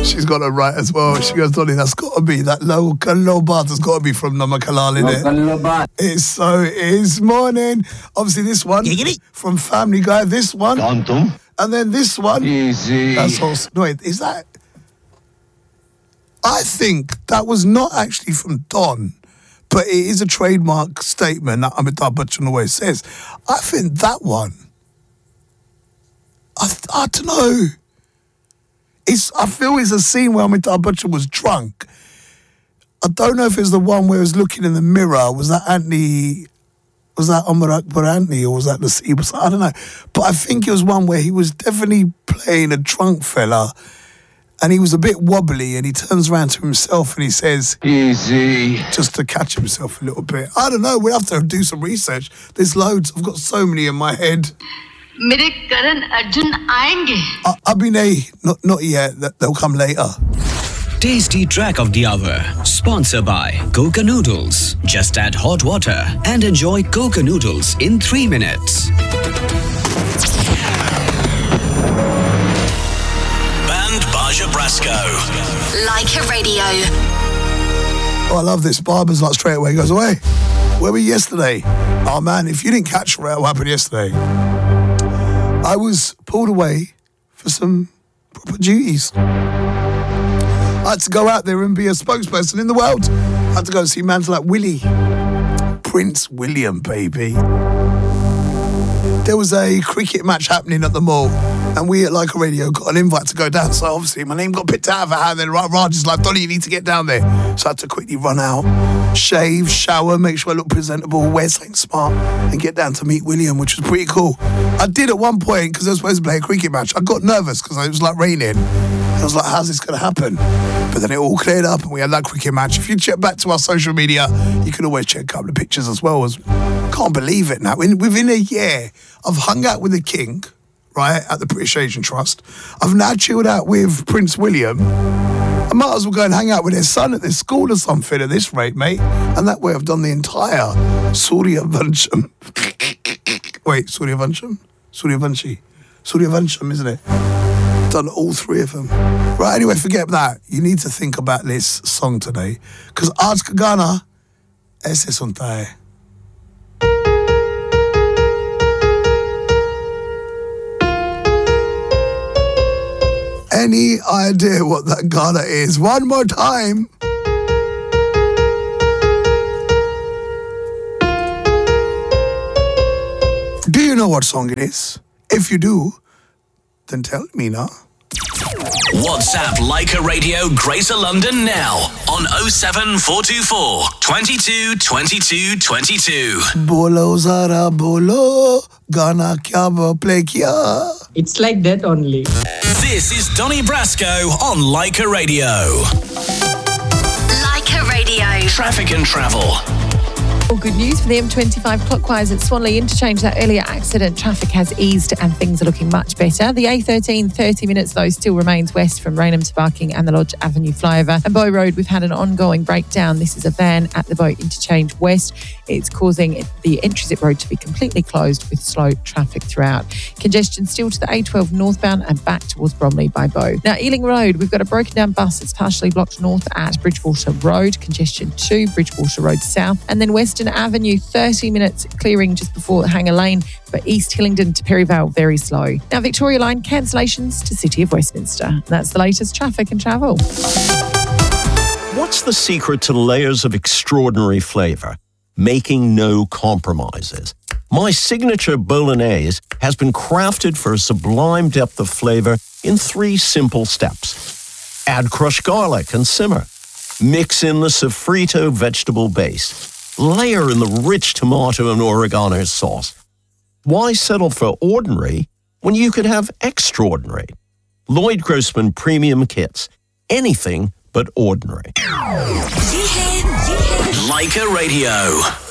She's got it right as well. She goes, Donny, that's got to be, that low bar has got to be from Namakalal, innit? It is. Morning. Obviously, this one from Family Guy. This one. And then this one. Easy. That's also, no, is that? I think that was not actually from Don, but it is a trademark statement that Amitabh Bachchan always says. I think that one, I don't know. I feel it's a scene where Amitabh Bachchan was drunk. I don't know if it's the one where he was looking in the mirror. Was that Anthony? Was that Omar Akbar Anthony, or was that Nasib? I don't know. But I think it was one where he was definitely playing a drunk fella, and he was a bit wobbly, and he turns around to himself and he says, "Easy," just to catch himself a little bit. I don't know. We'll have to do some research. There's loads. I've got so many in my head. मेरे करण अर्जुन आएंगे. Abhinay, not yet. They'll come later. Tasty track of the hour, sponsored by Coca Noodles. Just add hot water and enjoy Coca Noodles in 3 minutes. Band Baja Brasco. Like a Radio. Oh, I love this. Barber's like straight away goes, away. Where were you yesterday? Oh man, if you didn't catch what happened yesterday, I was pulled away for some proper duties. I had to go out there and be a spokesperson in the world. I had to go and see mans like Willie. Prince William, baby. There was a cricket match happening at the mall, and we at Like a Radio got an invite to go down. So obviously my name got picked out of a hat, and then Raj is like, Donny, you need to get down there. So I had to quickly run out, shave, shower, make sure I look presentable, wear something smart, and get down to meet William, which was pretty cool. I did at one point, because I was supposed to play a cricket match, I got nervous because it was like raining. I was like, how's this going to happen? But then it all cleared up and we had that cricket match. If you check back to our social media, you can always check a couple of pictures as well. Can't believe it now. Within a year, I've hung out with the King, right, at the British Asian Trust. I've now chilled out with Prince William. I might as well go and hang out with their son at their school or something at this rate, mate. And that way I've done the entire Suryavansham. Wait, Suryavansham? Suryavansham, isn't it? Done all three of them. Right, anyway, forget that. You need to think about this song today. Because Aaj Ka Gana, aise sunta hai. Any idea what that Ghana is? One more time. Do you know what song it is? If you do, then tell me now. WhatsApp Like a Radio Greater London now on 07424 22 22 22. Bolo zara bolo, Gana kya play kiya. It's like that only. This is Donny Brasco on Like a Radio. Like a Radio. Traffic and travel. Well, good news for the M25 clockwise at Swanley Interchange. That earlier accident, traffic has eased and things are looking much better. The A13, 30 minutes though, still remains west from Raynham to Barking and the Lodge Avenue flyover. And Bow Road, we've had an ongoing breakdown. This is a van at the Bow Interchange West. It's causing the entry-zip road to be completely closed with slow traffic throughout. Congestion still to the A12 northbound and back towards Bromley by Bow. Now, Ealing Road, we've got a broken down bus that's partially blocked north at Bridgewater Road. Congestion to Bridgewater Road south. And then Western Avenue, 30 minutes clearing just before Hanger Lane, but East Hillingdon to Perryvale, very slow. Now, Victoria Line, cancellations to City of Westminster. That's the latest traffic and travel. What's the secret to layers of extraordinary flavour? Making no compromises. My signature bolognese has been crafted for a sublime depth of flavour in 3 simple steps. Add crushed garlic and simmer. Mix in the sofrito vegetable base. Layer in the rich tomato and oregano sauce. Why settle for ordinary when you could have extraordinary? Lloyd Grossman Premium Kits. Anything but ordinary. Like a Radio.